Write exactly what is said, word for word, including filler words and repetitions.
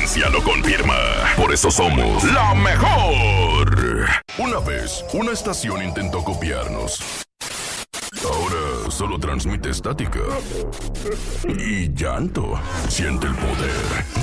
experiencia lo confirma. Por eso somos la mejor. Una vez, una estación intentó copiarnos. Ahora solo transmite estática y llanto. Siente el poder